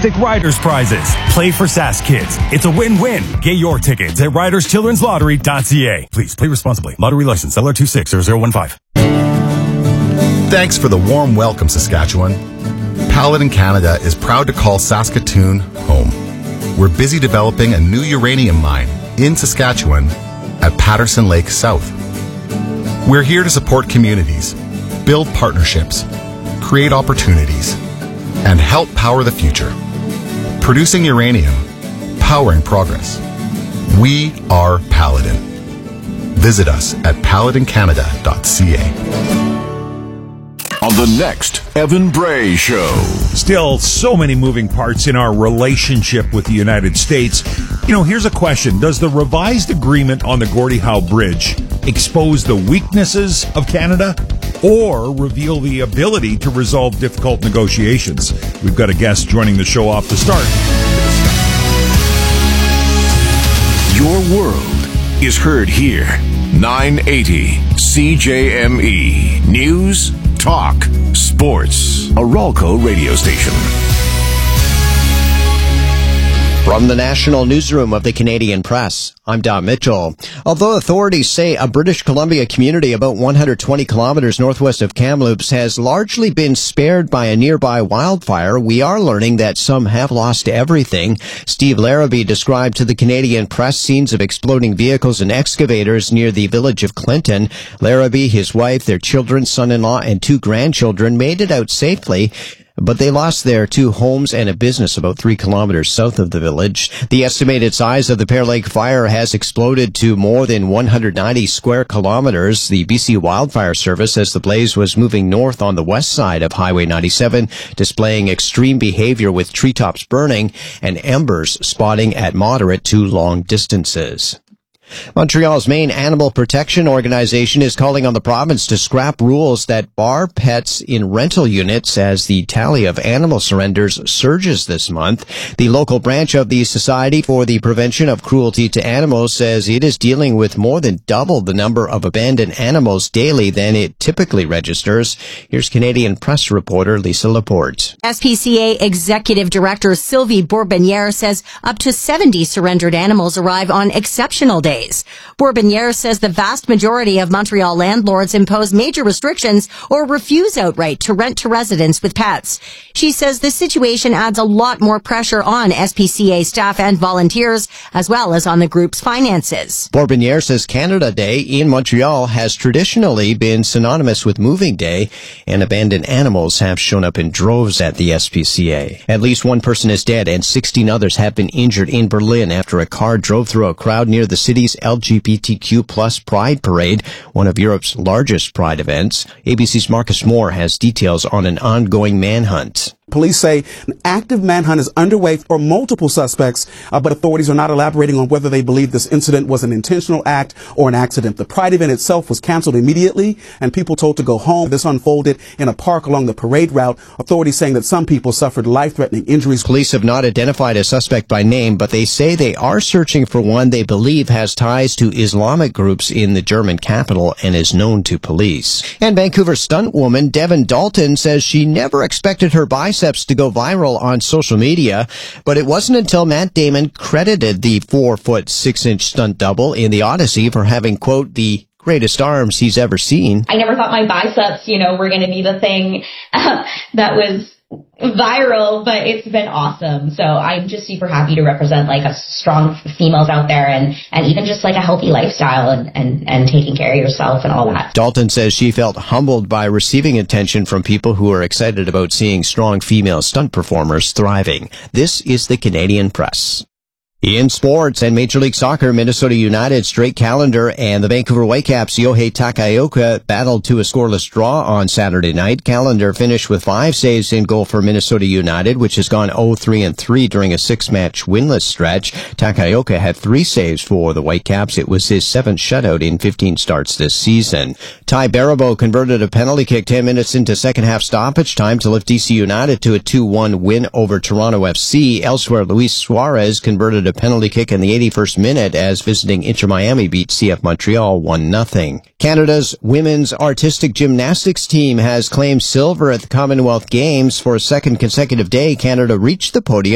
fantastic Riders prizes. Play for SAS Kids. It's a win-win. Get your tickets at riderschildrenslottery.ca. Please play responsibly. Lottery license LR260015. Thanks for the warm welcome, Saskatchewan. Paladin Canada is proud to call Saskatoon home. We're busy developing a new uranium mine in Saskatchewan at Patterson Lake South. We're here to support communities, build partnerships, create opportunities, and help power the future. Producing uranium, powering progress. We are Paladin. Visit us at paladincanada.ca. On the next Evan Bray Show. Still so many moving parts in our relationship with the United States. Here's a question. Does the revised agreement on the Gordie Howe Bridge expose the weaknesses of Canada or reveal the ability to resolve difficult negotiations? We've got a guest joining the show off the start. Your world is heard here. 980 CJME. News, talk, sports. A Ralco radio station. From the National Newsroom of the Canadian Press, I'm Don Mitchell. Although authorities say a British Columbia community about 120 kilometers northwest of Kamloops has largely been spared by a nearby wildfire, we are learning that some have lost everything. Steve Larrabee described to the Canadian Press scenes of exploding vehicles and excavators near the village of Clinton. Larrabee, his wife, their children, son-in-law, and 2 grandchildren made it out safely, but they lost their 2 homes and a business about 3 kilometers south of the village. The estimated size of the Pear Lake fire has exploded to more than 190 square kilometers. The BC Wildfire Service says the blaze was moving north on the west side of Highway 97, displaying extreme behavior with treetops burning and embers spotting at moderate to long distances. Montreal's main animal protection organization is calling on the province to scrap rules that bar pets in rental units as the tally of animal surrenders surges this month. The local branch of the Society for the Prevention of Cruelty to Animals says it is dealing with more than double the number of abandoned animals daily than it typically registers. Here's Canadian Press reporter Lisa Laporte. SPCA Executive Director Sylvie Bourbonniere says up to 70 surrendered animals arrive on exceptional days. Bourbonniere says the vast majority of Montreal landlords impose major restrictions or refuse outright to rent to residents with pets. She says this situation adds a lot more pressure on SPCA staff and volunteers, as well as on the group's finances. Bourbonniere says Canada Day in Montreal has traditionally been synonymous with moving day, and abandoned animals have shown up in droves at the SPCA. At least 1 person is dead and 16 others have been injured in Berlin after a car drove through a crowd near the city's LGBTQ plus Pride Parade, one of Europe's largest Pride events. ABC's Marcus Moore has details on an ongoing manhunt. Police say an active manhunt is underway for multiple suspects, but authorities are not elaborating on whether they believe this incident was an intentional act or an accident. The Pride event itself was canceled immediately and people told to go home. This unfolded in a park along the parade route. Authorities saying that some people suffered life-threatening injuries. Police have not identified a suspect by name, but they say they are searching for one they believe has ties to Islamic groups in the German capital and is known to police. And Vancouver stunt woman Devin Dalton says she never expected her biceps to go viral on social media, but it wasn't until Matt Damon credited the 4'6" stunt double in the Odyssey for having, quote, the greatest arms he's ever seen. I never thought my biceps, were going to be the thing that was viral, but it's been awesome. So I'm just super happy to represent a strong females out there and even just a healthy lifestyle and taking care of yourself and all that. Dalton says she felt humbled by receiving attention from people who are excited about seeing strong female stunt performers thriving. This is the Canadian Press. In sports and Major League Soccer, Minnesota United straight calendar and the Vancouver Whitecaps' Yohei Takaoka battled to a scoreless draw on Saturday night. Calendar finished with 5 saves in goal for Minnesota United, which has gone 0-3-3 during a 6-match winless stretch. Takaoka had 3 saves for the Whitecaps. It was his 7th shutout in 15 starts this season. Ty Baribeau converted a penalty kick 10 minutes into second-half stoppage time to lift DC United to a 2-1 win over Toronto FC. Elsewhere, Luis Suarez converted a penalty kick in the 81st minute as visiting Inter Miami beat CF Montreal 1-0. Canada's women's artistic gymnastics team has claimed silver at the Commonwealth Games for a second consecutive day. Canada reached the podium